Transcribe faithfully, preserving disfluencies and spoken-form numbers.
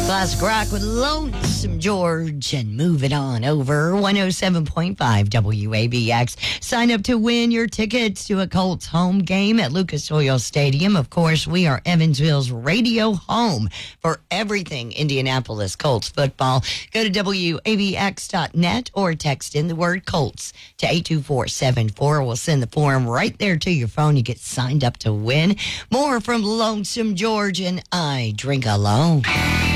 Classic rock with Lonesome George, and move it on over one oh seven point five W A B X. Sign up to win your tickets to a Colts home game at Lucas Oil Stadium. Of course, we are Evansville's radio home for everything Indianapolis Colts football. Go to W A B X dot net or text in the word Colts to eight two four seven four. We'll send the form right there to your phone. You get signed up to win. More from Lonesome George and I Drink Alone.